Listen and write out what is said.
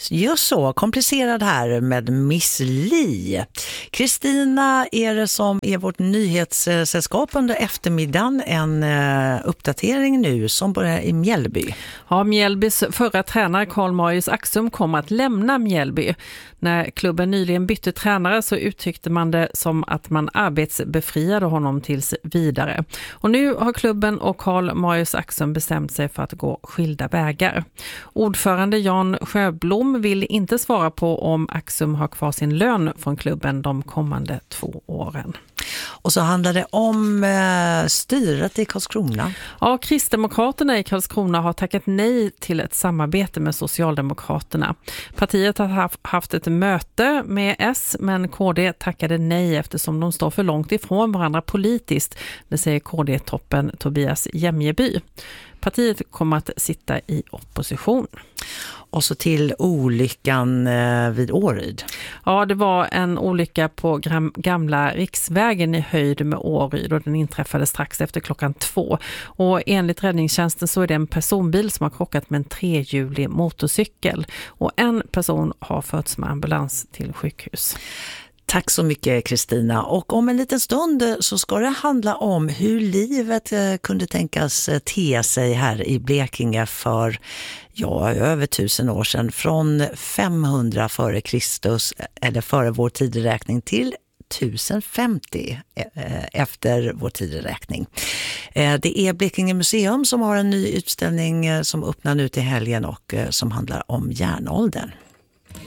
Just så, komplicerad här med Miss Li. Kristina är det som är vårt nyhetssällskap under eftermiddagen. En uppdatering nu som börjar i Mjällby. Ja, Mjällbys förra tränare Carl-Marius Axum kommer att lämna Mjällby. När klubben nyligen bytte tränare så uttryckte man det som att man arbetsbefriade honom tills vidare. Och nu har klubben och Carl-Marius Axum bestämt sig för att gå skilda vägar. Ordförande Jan Sjöblom vill inte svara på om Axum har kvar sin lön från klubben de kommande 2 åren. Och så handlar det om styret i Karlskrona. Ja, Kristdemokraterna i Karlskrona har tackat nej till ett samarbete med Socialdemokraterna. Partiet har haft ett möte med S, men KD tackade nej eftersom de står för långt ifrån varandra politiskt, det säger KD-toppen Tobias Jämjeby. Partiet kommer att sitta i opposition. Och så till olyckan vid Åryd. Ja, det var en olycka på gamla riksvägen i höjd med Åryd och den inträffade strax efter 2:00. Och enligt räddningstjänsten så är det en personbil som har krockat med en 3-hjulig motorcykel. Och en person har förts med ambulans till sjukhus. Tack så mycket Kristina, och om en liten stund så ska det handla om hur livet kunde tänkas te sig här i Blekinge för över 1000 år sedan, från 500 före Kristus eller före vår tideräkning till 1050 efter vår tideräkning. Det är Blekinge museum som har en ny utställning som öppnar nu till helgen och som handlar om järnåldern.